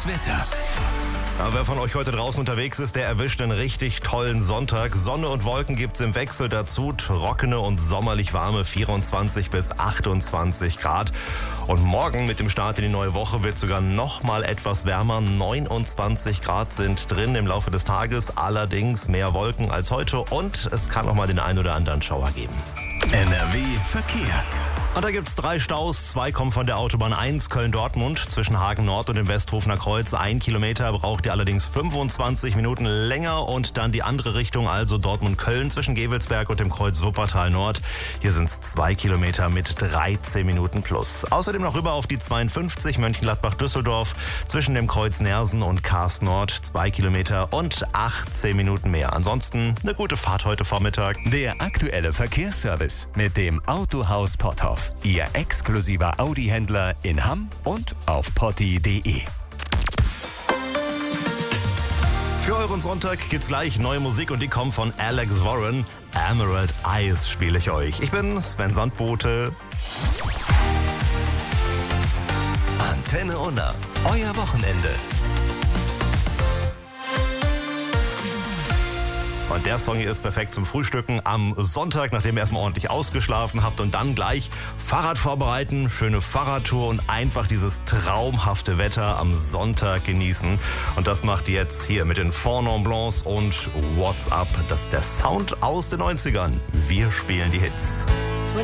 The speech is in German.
Das Wetter. Ja, wer von euch heute draußen unterwegs ist, der erwischt einen richtig tollen Sonntag. Sonne und Wolken gibt's im Wechsel dazu. Trockene und sommerlich warme 24 bis 28 Grad. Und morgen mit dem Start in die neue Woche wird sogar noch mal etwas wärmer. 29 Grad sind drin im Laufe des Tages. Allerdings mehr Wolken als heute. Und es kann noch mal den ein oder anderen Schauer geben. NRW Verkehr. Und da gibt's 3 Staus. 2 kommen von der Autobahn 1 Köln-Dortmund zwischen Hagen Nord und dem Westhofener Kreuz. 1 Kilometer braucht ihr allerdings 25 Minuten länger. Und dann die andere Richtung, also Dortmund-Köln zwischen Gevelsberg und dem Kreuz Wuppertal Nord. Hier sind's 2 Kilometer mit 13 Minuten plus. Außerdem noch rüber auf die 52 Mönchengladbach-Düsseldorf zwischen dem Kreuz Nersen und Karst Nord. 2 Kilometer und 18 Minuten mehr. Ansonsten eine gute Fahrt heute Vormittag. Der aktuelle Verkehrsservice mit dem Autohaus Potthoff. Ihr exklusiver Audi-Händler in Hamm und auf potti.de. Für euren Sonntag gibt's gleich neue Musik und die kommt von Alex Warren. Emerald Eyes spiele ich euch. Ich bin Sven Sandbote. Antenne Unna, euer Wochenende. Und der Song hier ist perfekt zum Frühstücken am Sonntag, nachdem ihr erstmal ordentlich ausgeschlafen habt und dann gleich Fahrrad vorbereiten, schöne Fahrradtour und einfach dieses traumhafte Wetter am Sonntag genießen. Und das macht ihr jetzt hier mit den Fort Blancs und What's Up. Das ist der Sound aus den 90ern. Wir spielen die Hits.